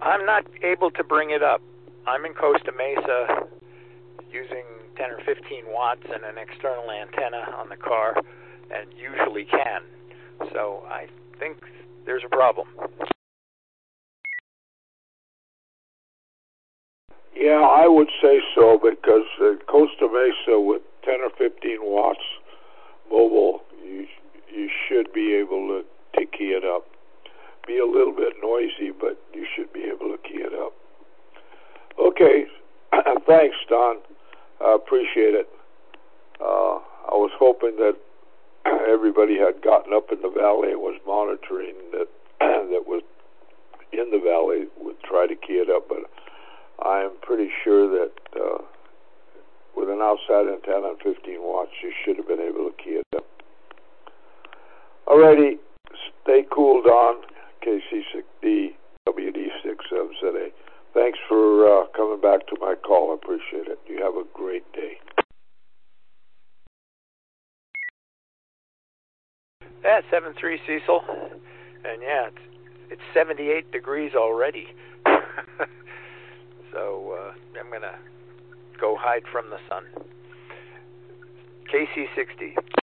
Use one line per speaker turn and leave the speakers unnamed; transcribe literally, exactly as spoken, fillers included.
I'm not able to bring it up. I'm in Costa Mesa using ten or fifteen watts and an external antenna on the car, and usually can. So I think there's a problem.
Yeah, I would say so, because uh, Costa Mesa with ten or fifteen watts mobile, you you should be able to, to key it up. Be a little bit noisy, but you should be able to key it up. Okay, thanks, Don. I appreciate it. Uh, I was hoping that everybody had gotten up in the valley and was monitoring that that was in the valley would try to key it up, but I'm pretty sure that uh, with an outside antenna and fifteen watts, you should have been able to key it up. Alrighty, stay cool, Don. K C six D, W D six seven Z A. Thanks for uh, coming back to my call. I appreciate it. You have a great day.
Yeah, seven three Cecil. And yeah, it's, it's seventy-eight degrees already. So uh, I'm going to go hide from the sun. K C six D.